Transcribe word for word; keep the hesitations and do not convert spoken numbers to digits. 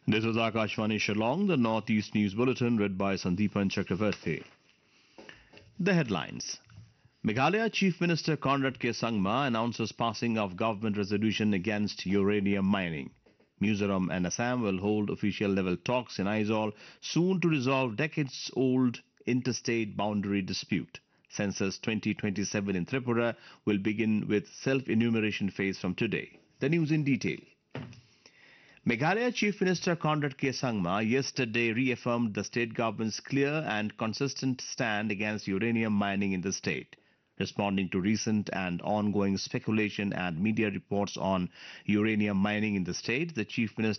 This is Akashvani Shillong, the Northeast News Bulletin read by Sandeepan Chakravarti. The headlines. Meghalaya Chief Minister Conrad K. Sangma announces passing of government resolution against uranium mining. Mizoram and Assam will hold official level talks in Aizawl soon to resolve decades-old interstate boundary dispute. Census twenty twenty-seven in Tripura will begin with self-enumeration phase from today. The news in detail. Meghalaya Chief Minister Conrad K. Sangma yesterday reaffirmed the state government's clear and consistent stand against uranium mining in the state. Responding to recent and ongoing speculation and media reports on uranium mining in the state, the Chief Minister